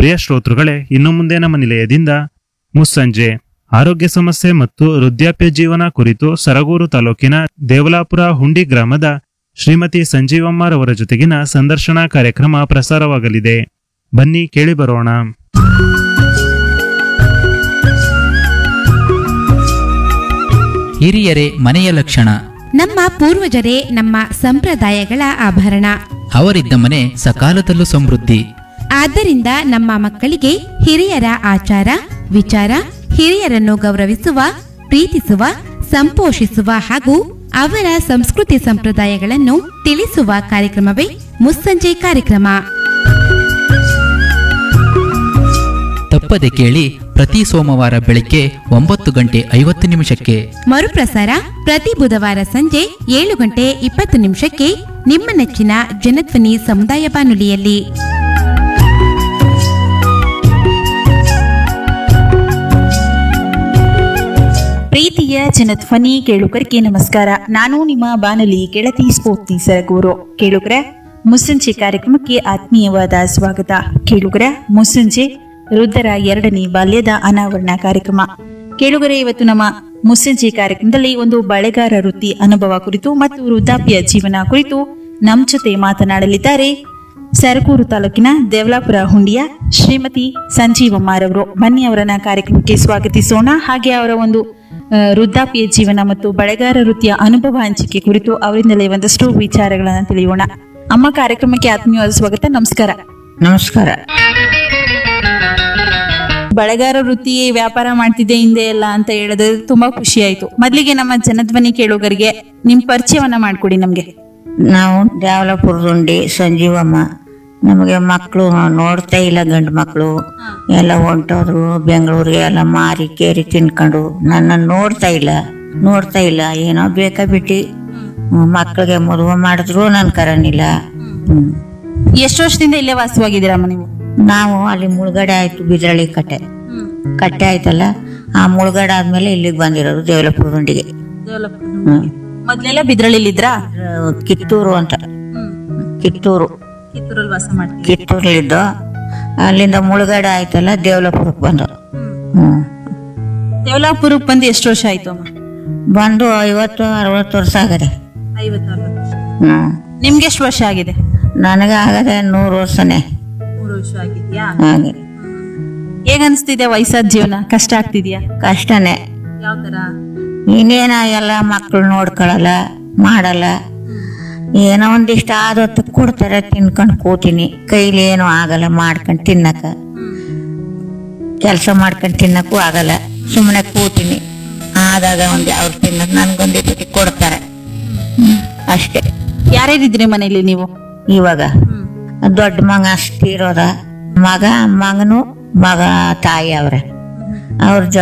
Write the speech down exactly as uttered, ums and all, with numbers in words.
ಪ್ರಿಯ ಶ್ರೋತೃಗಳೇ, ಇನ್ನು ಮುಂದೆ ನಮ್ಮ ನಿಲಯದಿಂದ ಮುಸ್ಸಂಜೆ ಆರೋಗ್ಯ ಸಮಸ್ಯೆ ಮತ್ತು ವೃದ್ಧಾಪ್ಯ ಜೀವನ ಕುರಿತು ಸರಗೂರು ತಾಲೂಕಿನ ದೇವಲಾಪುರ ಹುಂಡಿ ಗ್ರಾಮದ ಶ್ರೀಮತಿ ಸಂಜೀವಮ್ಮರವರ ಜೊತೆಗಿನ ಸಂದರ್ಶನ ಕಾರ್ಯಕ್ರಮ ಪ್ರಸಾರವಾಗಲಿದೆ. ಬನ್ನಿ ಕೇಳಿ ಬರೋಣ. ಹಿರಿಯರೇ ಮನೆಯ ಲಕ್ಷಣ. ನಮ್ಮ ಪೂರ್ವಜರೇ ನಮ್ಮ ಸಂಪ್ರದಾಯಗಳ ಆಭರಣ. ಅವರಿದ್ದ ಮನೆ ಸಕಾಲದಲ್ಲೂ ಸಮೃದ್ಧಿ. ಆದ್ದರಿಂದ ನಮ್ಮ ಮಕ್ಕಳಿಗೆ ಹಿರಿಯರ ಆಚಾರ ವಿಚಾರ, ಹಿರಿಯರನ್ನು ಗೌರವಿಸುವ, ಪ್ರೀತಿಸುವ, ಸಂಪೋಷಿಸುವ ಹಾಗೂ ಅವರ ಸಂಸ್ಕೃತಿ ಸಂಪ್ರದಾಯಗಳನ್ನು ತಿಳಿಸುವ ಕಾರ್ಯಕ್ರಮವೇ ಮುಸ್ಸಂಜೆ ಕಾರ್ಯಕ್ರಮ. ತಪ್ಪದೆ ಕೇಳಿ, ಪ್ರತಿ ಸೋಮವಾರ ಬೆಳಿಗ್ಗೆ ಒಂಬತ್ತು ಗಂಟೆ ಐವತ್ತು ನಿಮಿಷಕ್ಕೆ. ಮರುಪ್ರಸಾರ ಪ್ರತಿ ಬುಧವಾರ ಸಂಜೆ ಏಳು ಗಂಟೆ ಇಪ್ಪತ್ತು ನಿಮಿಷಕ್ಕೆ ನಿಮ್ಮ ನೆಚ್ಚಿನ ಜನಧ್ವನಿ ಸಮುದಾಯ ಬಾನುಲಿಯಲ್ಲಿ. ಪ್ರೀತಿಯ ಜನಧ್ವನಿ ಕೇಳುಗರಿಗೆ ನಮಸ್ಕಾರ. ನಾನು ನಿಮ್ಮ ಬಾನುಲಿ ಗೆಳತಿ ಸ್ಫೂರ್ತಿ ಸರಗೂರು. ಕೇಳುಗರ ಮುಸ್ಸಂಜೆ ಕಾರ್ಯಕ್ರಮಕ್ಕೆ ಆತ್ಮೀಯವಾದ ಸ್ವಾಗತ. ಕೇಳುಗರ ಮುಸ್ಸಂಜೆ ವೃದ್ಧರ ಎರಡನೇ ಬಾಲ್ಯದ ಅನಾವರಣ ಕಾರ್ಯಕ್ರಮ. ಕೇಳುಗರೆ, ಇವತ್ತು ನಮ್ಮ ಮುಸ್ಸಂಜೆ ಕಾರ್ಯಕ್ರಮದಲ್ಲಿ ಒಂದು ಬಳೆಗಾರ ವೃತ್ತಿ ಅನುಭವ ಕುರಿತು ಮತ್ತು ವೃದ್ಧಾಪ್ಯ ಜೀವನ ಕುರಿತು ನಮ್ಮ ಜೊತೆ ಮಾತನಾಡಲಿದ್ದಾರೆ ಸರಗೂರು ತಾಲೂಕಿನ ದೇವಲಾಪುರ ಹುಂಡಿಯ ಶ್ರೀಮತಿ ಸಂಜೀವಮ್ಮರವರು. ಬನ್ನಿ ಅವರನ್ನ ಕಾರ್ಯಕ್ರಮಕ್ಕೆ ಸ್ವಾಗತಿಸೋಣ. ಹಾಗೆ ಅವರ ಒಂದು ವೃದ್ಧಾಪ್ಯ ಜೀವನ ಮತ್ತು ಬಳೆಗಾರ ವೃತ್ತಿಯ ಅನುಭವ ಹಂಚಿಕೆ ಕುರಿತು ಅವರಿಂದಲೇ ಒಂದಷ್ಟು ವಿಚಾರಗಳನ್ನು ತಿಳಿಯೋಣ. ಅಮ್ಮ, ಕಾರ್ಯಕ್ರಮಕ್ಕೆ ಆತ್ಮೀಯವಾದ ಸ್ವಾಗತ. ನಮಸ್ಕಾರ. ನಮಸ್ಕಾರ. ಬಳೆಗಾರ ವೃತ್ತಿ ವ್ಯಾಪಾರ ಮಾಡ್ತಿದ್ದೆ ಹಿಂದೆ ಎಲ್ಲ ಅಂತ ಹೇಳಿದ್ರೆ ತುಂಬಾ ಖುಷಿ ಆಯ್ತು. ಮೊದ್ಲಿಗೆ ನಮ್ಮ ಜನಧ್ವನಿ ಕೇಳುಗರಿಗೆ ನಿಮ್ ಪರಿಚಯವನ್ನ ಮಾಡ್ಕೊಡಿ ನಮ್ಗೆ. ನಾವು ದೇವಲಾಪುರದುಂಡಿ ಸಂಜೀವಮ್ಮ. ನಮಗೆ ಮಕ್ಕಳು ನೋಡ್ತಾ ಇಲ್ಲ, ಗಂಡು ಮಕ್ಕಳು ಎಲ್ಲ ಹೊಂಟೋದ್ರು ಬೆಂಗಳೂರಿಗೆ, ಎಲ್ಲ ಮಾರಿ ಕೇರಿ ತಿನ್ಕೊಂಡು ನನ್ನ ನೋಡ್ತಾ ಇಲ್ಲ ನೋಡ್ತಾ ಇಲ್ಲ ಏನೋ ಬೇಕಾ ಬಿಟ್ಟು ಮಕ್ಕಳಿಗೆ ಮದುವೆ ಮಾಡಿದ್ರು ನನ್ ಕರನಿಲ್ಲ. ಹ್ಮ್ ಎಷ್ಟು ವರ್ಷದಿಂದ ಇಲ್ಲೇ ವಾಸವಾಗಿದ್ದೀರಮ್ಮ ನೀವು? ನಾವು ಅಲ್ಲಿ ಮುಳುಗಡೆ ಆಯ್ತು, ಬಿದ್ರಳ್ಳಿ ಕಟ್ಟೆ ಕಟ್ಟೆ ಆಯ್ತಲ್ಲ, ಆ ಮುಳುಗಡೆ ಆದ್ಮೇಲೆ ಇಲ್ಲಿಗೆ ಬಂದಿರೋದು ದೇವಲಾಪುರದುಂಡಿಗೆ. ಹ್ಮ್ ಮೊದ್ಲೆಲ್ಲ ಬಿದ್ರಳ್ಳಿಲಿ ಇದ್ರಾ? ಕಿತ್ತೂರು ಅಂತ, ಕಿತ್ತೂರು ಕಿತ್ತೂರಲ್ಲಿ ವಾಸ ಮಾಡ್ತೀವಿ. ಕಿತ್ತೂರ್ಲಿದ್ದು ಅಲ್ಲಿಂದ ಮುಳುಗಡೆ ಆಯ್ತಲ್ಲ ದೇವಲಾಪುರಕ್ಕೆ ಬಂದರು. ಹ್ಮ್ ದೇವಲಾಪುರಕ್ಕೆ ಬಂದು ಎಷ್ಟು ವರ್ಷ ಆಯ್ತು ಅಮ್ಮ? ಬಂದು ಐವತ್ತು ಅರವತ್ತು ವರ್ಷ ಆಗದೆ. ಐವತ್ತಾರು ವರ್ಷ. ಹ್ಮ್ ನಿಮ್ಗೆ ಎಷ್ಟು ವರ್ಷ ಆಗಿದೆ? ನನಗೆ ಆಗದೆ ನೂರು ವರ್ಷನೇ ಮೂರು ವರ್ಷ ಆಗಿದ್ಯಾ? ಹಾಗೆ. ಹೇಗ ಅನ್ಸ್ತಿದೆ ವಯಸ್ಸಾದ ಜೀವನ? ಕಷ್ಟ ಆಗ್ತಿದ್ಯಾ? ಕಷ್ಟನೇ. ಯಾವ ತರ? ಇನ್ನೇನ ಎಲ್ಲ ಮಕ್ಕಳು ನೋಡ್ಕೊಳಲ್ಲ, ಮಾಡಲ್ಲ. ಏನೋ ಒಂದಿಷ್ಟ ಆದೊತ್ತು ಕೊಡ್ತಾರೆ, ತಿನ್ಕೊಂಡು ಕೂತೀನಿ. ಕೈಲಿ ಏನೂ ಆಗಲ್ಲ ಮಾಡ್ಕೊಂಡು ತಿನ್ನಕ, ಕೆಲಸ ಮಾಡ್ಕೊಂಡು ತಿನ್ನಕ್ಕೂ ಆಗಲ್ಲ. ಸುಮ್ಮನೆ ಕೂತೀನಿ. ಆದಾಗ ಒಂದ್ ಅವ್ರು ತಿನ್ನಕ್ ನನ್ಗೊಂದು ಬಿಟ್ಟು ಕೊಡ್ತಾರೆ, ಅಷ್ಟೇ. ಯಾರ್ಯಾರಿದ್ರಿ ಮನೇಲಿ ನೀವು ಇವಾಗ? ದೊಡ್ಡ ಮಗ ಅಷ್ಟಿರೋದ, ಮಗ ಮಗನು ಮಗ ತಾಯಿ ಅವ್ರೆ. ಅವ್ರ